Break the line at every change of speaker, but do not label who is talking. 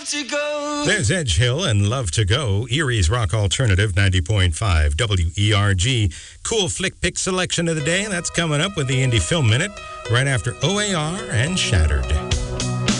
to go.
There's Edge Hill and Love to Go, Erie's Rock Alternative 90.5 WERG. Cool flick pick selection of the day. That's coming up with the Indie Film Minute right after OAR and Shattered.